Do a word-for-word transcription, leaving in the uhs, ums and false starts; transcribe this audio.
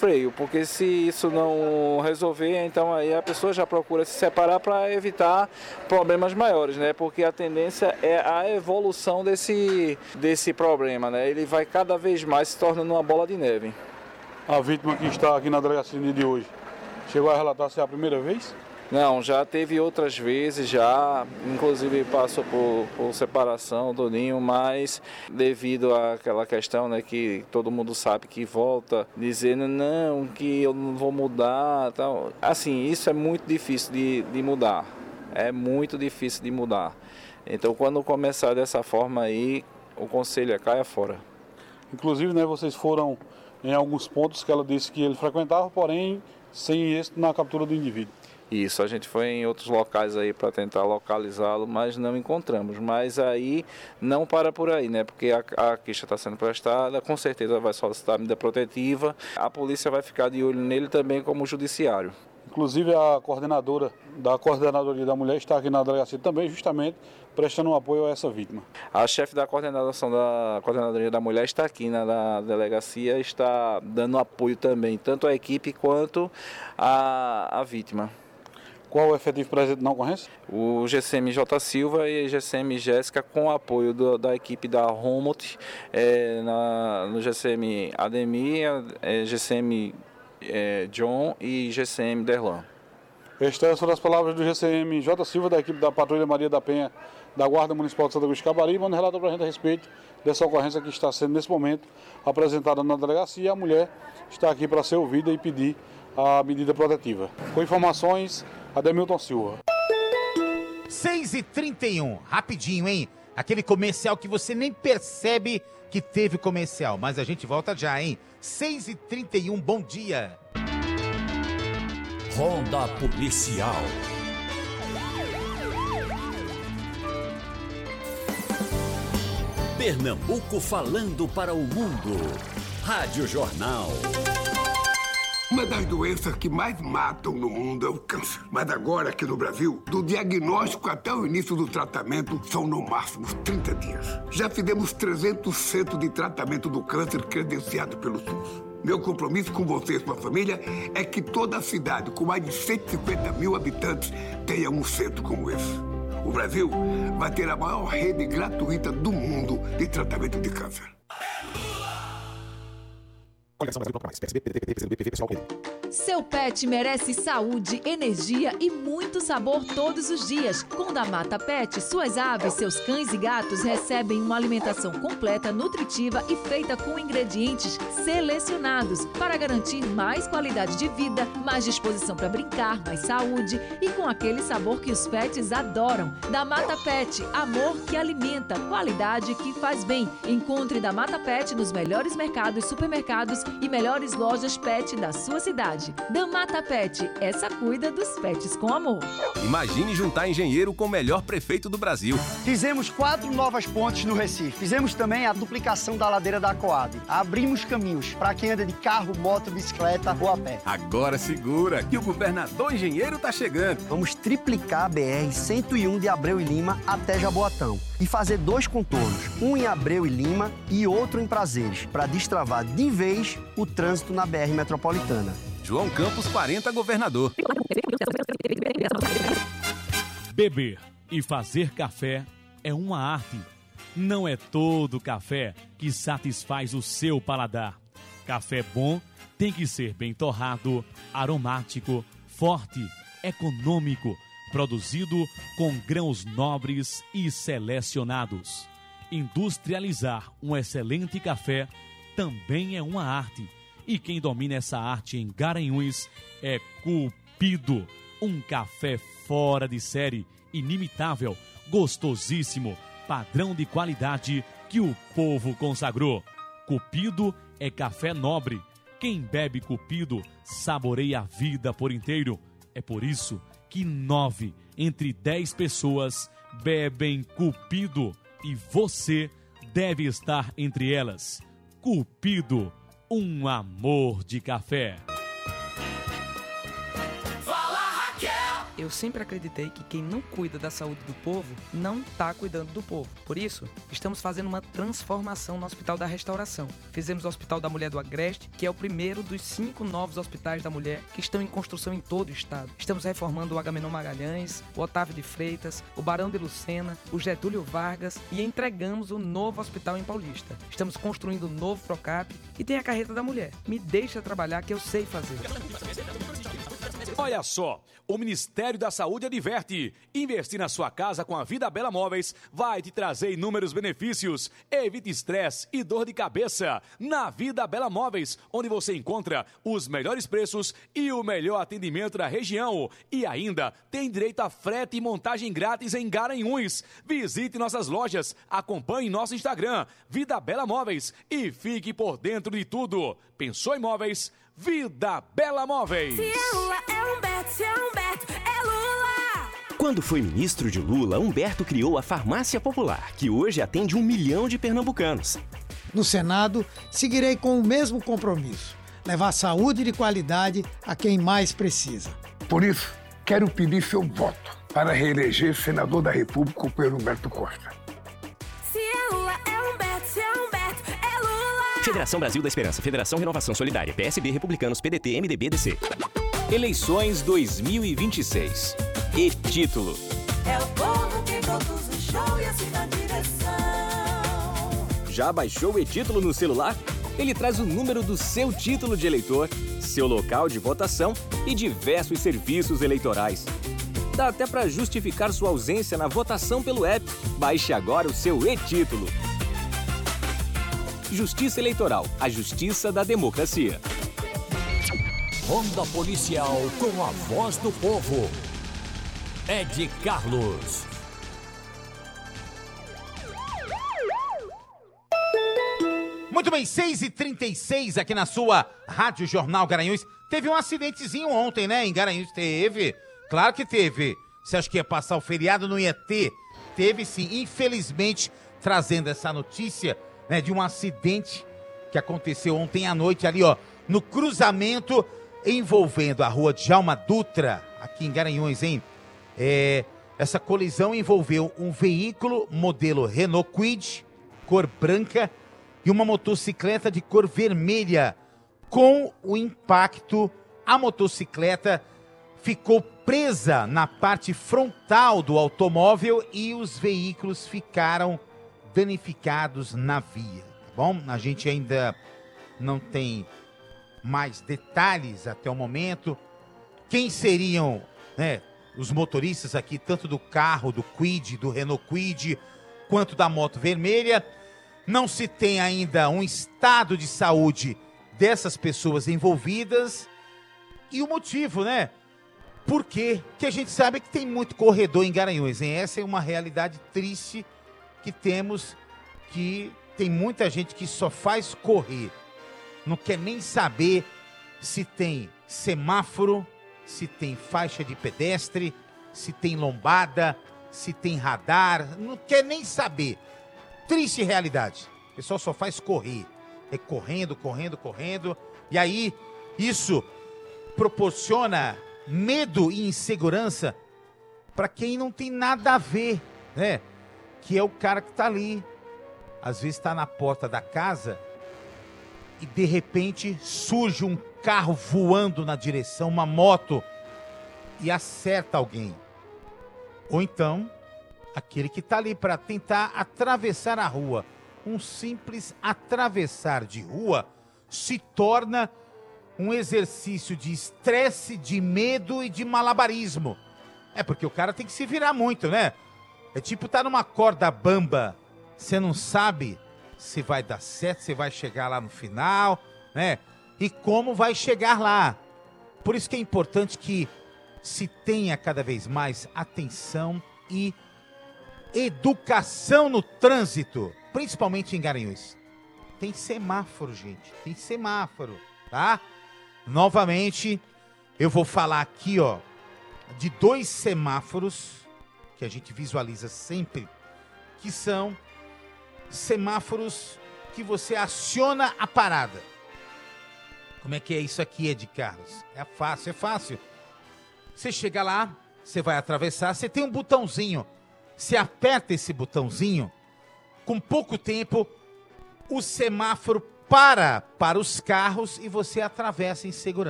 freio, porque se isso não resolver, então aí a pessoa já procura se separar para evitar problemas maiores, né? Porque a tendência é a evolução desse, desse problema, né? Ele vai cada vez mais se tornando uma bola de neve. A vítima que está aqui na delegacia de hoje, chegou a relatar se é a primeira vez? Não, já teve outras vezes, já, inclusive passou por, por separação do ninho, mas devido àquela questão, né, que todo mundo sabe que volta, dizendo não, que eu não vou mudar, tal. Assim, isso é muito difícil de, de mudar, é muito difícil de mudar. Então, quando começar dessa forma aí, o conselho é caia fora. Inclusive, né, vocês foram em alguns pontos que ela disse que ele frequentava, porém, sem êxito na captura do indivíduo. Isso, a gente foi em outros locais aí para tentar localizá-lo, mas não encontramos. Mas aí não para por aí, né? Porque a, a queixa está sendo prestada, com certeza vai solicitar medida protetiva. A polícia vai ficar de olho nele também como judiciário. Inclusive a coordenadora da Coordenadoria da Mulher está aqui na delegacia também, justamente prestando um apoio a essa vítima. A chefe da coordenação da Coordenadoria da Mulher está aqui na, na delegacia, está dando apoio também, tanto à equipe quanto à, à vítima. Qual o efetivo presente na ocorrência? O G C M J Silva e G C M Jéssica, com apoio do, da equipe da Romot, é, na, no G C M Ademir, é, G C M é, John e G C M Derlan. Estas foram as palavras do G C M J Silva, da equipe da Patrulha Maria da Penha, da Guarda Municipal de Santa Cruz de Cabari, manda relato para a gente a respeito dessa ocorrência que está sendo, nesse momento, apresentada na delegacia. A mulher está aqui para ser ouvida e pedir a medida protetiva. Com informações, Ademilton Silva. seis e trinta e um, rapidinho, hein? Aquele comercial que você nem percebe que teve comercial, mas a gente volta já, hein? seis e trinta e um, bom dia. Ronda Policial. Pernambuco falando para o mundo. Rádio Jornal. Uma das doenças que mais matam no mundo é o câncer. Mas agora, aqui no Brasil, do diagnóstico até o início do tratamento, são no máximo trinta dias. Já fizemos trezentos centros de tratamento do câncer credenciado pelo SUS. Meu compromisso com você e sua família é que toda a cidade, com mais de cento e cinquenta mil habitantes, tenha um centro como esse. O Brasil vai ter a maior rede gratuita do mundo de tratamento de câncer. Seu pet merece saúde, energia e muito sabor todos os dias. Com Damata Pet, suas aves, seus cães e gatos recebem uma alimentação completa, nutritiva e feita com ingredientes selecionados para garantir mais qualidade de vida, mais disposição para brincar, mais saúde e com aquele sabor que os pets adoram. Damata Pet, amor que alimenta, qualidade que faz bem. Encontre Damata Pet nos melhores mercados, supermercados e melhores lojas pet da sua cidade. Damata Pet, essa cuida dos pets com amor. Imagine juntar engenheiro com o melhor prefeito do Brasil. Fizemos quatro novas pontes no Recife. Fizemos também a duplicação da ladeira da Coab. Abrimos caminhos para quem anda de carro, moto, bicicleta ou a pé. Agora segura que o governador engenheiro tá chegando. Vamos triplicar a B R cento e um de Abreu e Lima até Jaboatão e fazer dois contornos, um em Abreu e Lima e outro em Prazeres, para destravar de vez o trânsito na B R metropolitana. João Campos quarenta, governador. Beber e fazer café é uma arte. Não é todo café que satisfaz o seu paladar. Café bom tem que ser bem torrado, aromático, forte, econômico, produzido com grãos nobres e selecionados. Industrializar um excelente café também é uma arte. E quem domina essa arte em Garanhuns é Cupido. Um café fora de série, inimitável, gostosíssimo, padrão de qualidade que o povo consagrou. Cupido é café nobre. Quem bebe Cupido saboreia a vida por inteiro. É por isso que nove entre dez pessoas bebem Cupido e você deve estar entre elas. Cupido, um amor de café. Fala, Raquel. Eu sempre acreditei que quem não cuida da saúde do povo não está cuidando do povo. Por isso, estamos fazendo uma transformação no Hospital da Restauração. Fizemos o Hospital da Mulher do Agreste, que é o primeiro dos cinco novos hospitais da mulher que estão em construção em todo o estado. Estamos reformando o Agamenon Magalhães, o Otávio de Freitas, o Barão de Lucena, o Getúlio Vargas e entregamos o novo hospital em Paulista. Estamos construindo o novo Procap e tem a carreta da mulher. Me deixa trabalhar que eu sei fazer. Olha só, o Ministério da Saúde adverte: investir na sua casa com a Vida Bela Móveis vai te trazer inúmeros benefícios. Evite estresse e dor de cabeça na Vida Bela Móveis, onde você encontra os melhores preços e o melhor atendimento da região. E ainda tem direito a frete e montagem grátis em Garanhuns. Visite nossas lojas, acompanhe nosso Instagram, Vida Bela Móveis, e fique por dentro de tudo. Pensou em móveis? Vida Bela Móveis. Se é Lula, é Humberto, se é Humberto, é Lula. Quando foi ministro de Lula, Humberto criou a Farmácia Popular, que hoje atende um milhão de pernambucanos. No Senado, seguirei com o mesmo compromisso: levar saúde de qualidade a quem mais precisa. Por isso, quero pedir seu voto para reeleger senador da República o companheiro Humberto Costa. Se é Lula, é Humberto, se é Humberto, é Lula. Federação Brasil da Esperança, Federação Renovação Solidária, P S B, Republicanos, P D T, M D B, D C. Eleições dois mil e vinte e seis. E título: É o povo que conduz o show e assim na direção. Já baixou o e-título no celular? Ele traz o número do seu título de eleitor, seu local de votação e diversos serviços eleitorais. Dá até para justificar sua ausência na votação pelo app. Baixe agora o seu e-título. Justiça Eleitoral, a justiça da democracia. Ronda Policial com a voz do povo. Ed Carlos. Muito bem, seis e trinta e seis aqui na sua Rádio Jornal Garanhuns. Teve um acidentezinho ontem, né? Em Garanhuns teve. Claro que teve. Você acha que ia passar o feriado? Não ia ter. Teve sim, infelizmente, trazendo essa notícia, né, de um acidente que aconteceu ontem à noite ali, ó, no cruzamento envolvendo a rua Djalma Dutra, aqui em Garanhuns, hein? É, essa colisão envolveu um veículo modelo Renault Kwid, cor branca, e uma motocicleta de cor vermelha. Com o impacto, a motocicleta ficou presa na parte frontal do automóvel e os veículos ficaram danificados na via, tá bom? A gente ainda não tem mais detalhes até o momento. Quem seriam, né, os motoristas aqui, tanto do carro, do Kwid, do Renault Kwid, quanto da moto vermelha? Não se tem ainda um estado de saúde dessas pessoas envolvidas e o motivo, né? Por quê? Porque a gente sabe que tem muito corredor em Garanhuns, hein? Essa é uma realidade triste que temos, que tem muita gente que só faz correr. Não quer nem saber se tem semáforo, se tem faixa de pedestre, se tem lombada, se tem radar. Não quer nem saber. Triste realidade. O pessoal só faz correr. É correndo, correndo, correndo. E aí, isso proporciona medo e insegurança para quem não tem nada a ver, né? Que é o cara que tá ali. Às vezes está na porta da casa e de repente surge um carro voando na direção, uma moto, e acerta alguém. Ou então, aquele que está ali para tentar atravessar a rua. Um simples atravessar de rua se torna um exercício de estresse, de medo e de malabarismo. É porque o cara tem que se virar muito, né? É tipo tá numa corda bamba, você não sabe se vai dar certo, se vai chegar lá no final, né? E como vai chegar lá. Por isso que é importante que se tenha cada vez mais atenção e educação no trânsito, principalmente em Garanhuns. Tem semáforo, gente, tem semáforo, tá? Novamente, eu vou falar aqui, ó, de dois semáforos que a gente visualiza sempre, que são semáforos que você aciona a parada. Como é que é isso aqui, Ed Carlos? É fácil, é fácil. Você chega lá, você vai atravessar, você tem um botãozinho. Você aperta esse botãozinho, com pouco tempo, o semáforo para para os carros e você atravessa em segurança.